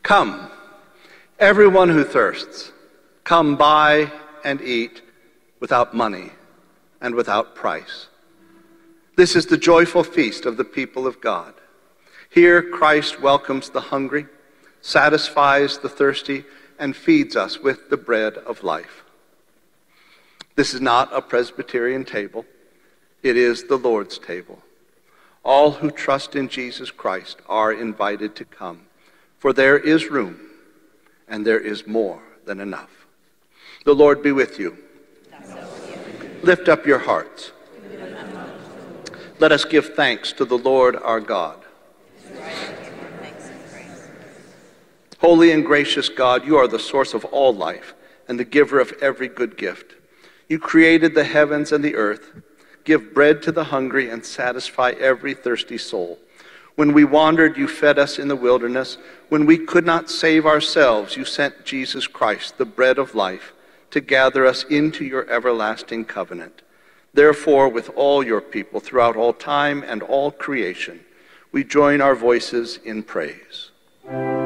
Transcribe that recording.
Come, everyone who thirsts, come buy and eat without money and without price. This is the joyful feast of the people of God. Here Christ welcomes the hungry, satisfies the thirsty, and feeds us with the bread of life. This is not a Presbyterian table. It is the Lord's table. All who trust in Jesus Christ are invited to come, for there is room, and there is more than enough. The Lord be with you. Lift up your hearts. Let us give thanks to the Lord our God. Holy and gracious God, you are the source of all life and the giver of every good gift. You created the heavens and the earth. Give bread to the hungry and satisfy every thirsty soul. When we wandered, you fed us in the wilderness. When we could not save ourselves, you sent Jesus Christ, the bread of life, to gather us into your everlasting covenant. Therefore, with all your people throughout all time and all creation, we join our voices in praise.